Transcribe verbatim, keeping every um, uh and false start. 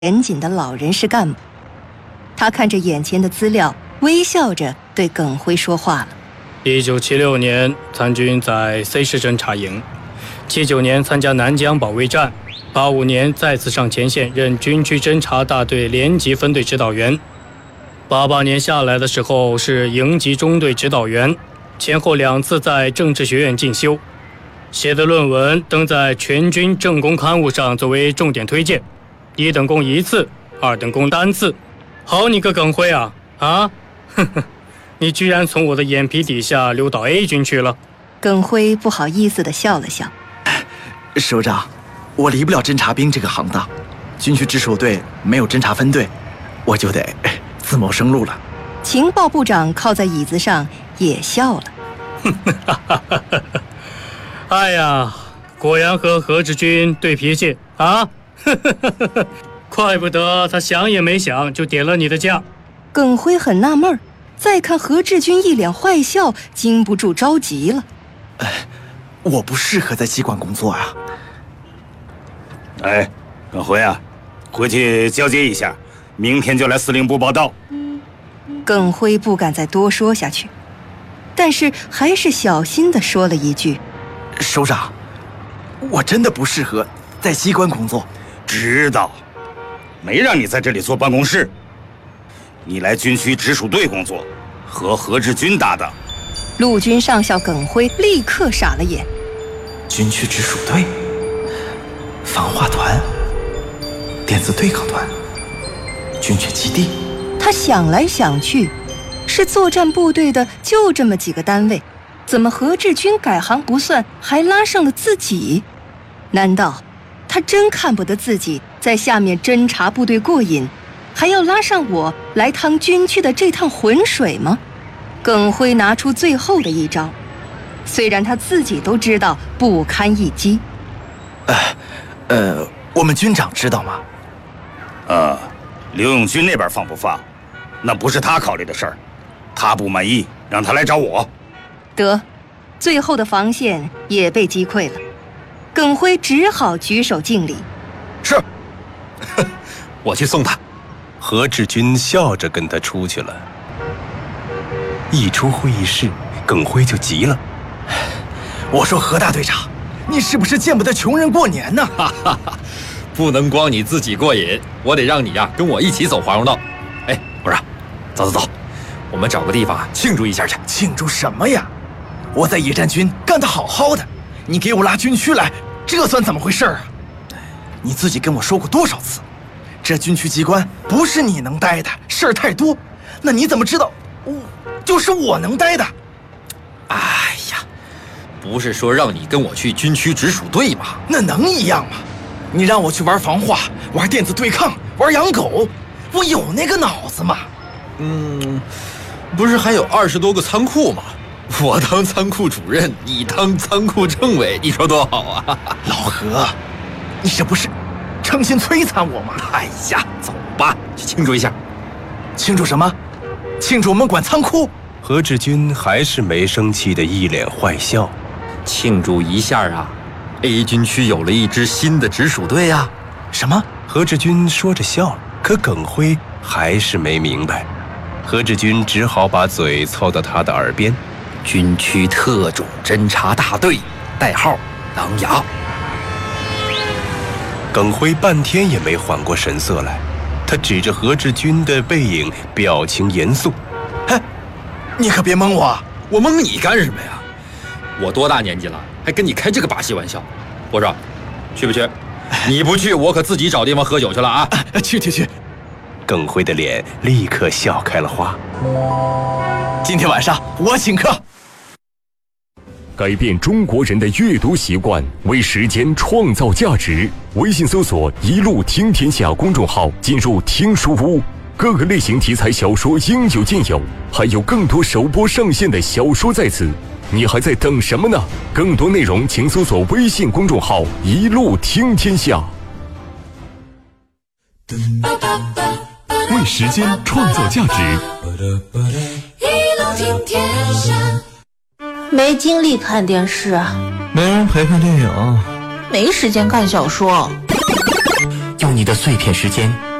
严谨的老人是干部。他看着眼前的资料，微笑着对耿辉说话了。 一九七六年参军在 C 市侦察营，七九年参加南疆保卫战，八五年再次上前线任军区侦察大队连级分队指导员，八八年下来的时候是营级中队指导员，前后两次在政治学院进修，写的论文登在全军政工刊物上作为重点推荐，一等功一次，二等功单次。好你个耿辉啊啊！呵呵，你居然从我的眼皮底下溜到 A 军去了。 耿辉不好意思地笑了笑。 首长，我离不了侦察兵这个行当，军区直属队没有侦察分队，我就得自谋生路了。 情报部长靠在椅子上也笑了。 哎呀，果然和何志军对脾气啊！怪不得他想也没想就点了你的假。 耿辉很纳闷，再看何志军一脸坏笑，禁不住着急了。 哎，我不适合在机关工作啊。 哎，耿辉啊，回去交接一下，明天就来司令部报到。 耿辉不敢再多说下去，但是还是小心地说了一句： 首长，我真的不适合在机关工作。 知道，没让你在这里坐办公室，你来军区直属队工作，和何志军搭档。 陆军上校耿辉立刻傻了眼。 军区直属队、防化团、电子对抗团、军区基地。 他想来想去，是作战部队的就这么几个单位，怎么何志军改行不算，还拉上了自己？难道他真看不得自己在下面侦察部队过瘾，还要拉上我来趟军区的这趟浑水吗？耿辉拿出最后的一招，虽然他自己都知道不堪一击。 呃，呃，我们军长知道吗？ 呃，刘永军那边放不放，那不是他考虑的事儿，他不满意，让他来找我。 得，最后的防线也被击溃了。耿辉只好举手敬礼。 是，我去送他。何志军笑着跟他出去了。一出会议室，耿辉就急了。 我说何大队长，你是不是见不得穷人过年呢？ 哈哈哈，不能光你自己过瘾，我得让你呀、啊、跟我一起走华容道。哎，我说，走走走，我们找个地方啊庆祝一下去。 庆祝什么呀？我在野战军干得好好的，你给我拉军区来，这算怎么回事啊？你自己跟我说过多少次，这军区机关不是你能待的，事儿太多。那你怎么知道我就是我能待的？ 哎呀，不是说让你跟我去军区直属队吗？ 那能一样吗？你让我去玩防化、玩电子对抗、玩养狗，我有那个脑子吗？ 嗯，不是还有二十多个仓库吗？我当仓库主任，你当仓库政委，你说多好啊！ 老何，你这不是诚心摧残我吗？ 哎呀，走吧，去庆祝一下。 庆祝什么？庆祝我们管仓库？ 何志军还是没生气的一脸坏笑。 庆祝一下啊 ！A 军区有了一支新的直属队啊！ 什么？ 何志军说着笑了，可耿辉还是没明白。何志军只好把嘴凑到他的耳边。 军区特种侦察大队，代号狼牙。 耿辉半天也没缓过神色来，他指着何志军的背影，表情严肃：“ 嘿，你可别蒙我！ 我蒙你干什么呀？我多大年纪了，还跟你开这个把戏玩笑？我说，去不去？你不去，我可自己找地方喝酒去了啊！ 啊去去去！” 耿辉的脸立刻笑开了花。 今天晚上我请客。 改变中国人的阅读习惯，为时间创造价值。微信搜索“一路听天下”公众号，进入听书屋，各个类型题材小说应有尽有，还有更多首播上线的小说在此。你还在等什么呢？更多内容请搜索微信公众号“一路听天下”。为时间创造价值， 一路听天下。没精力看电视， 没人陪看电影， 没时间看小说， 用你你的碎片时间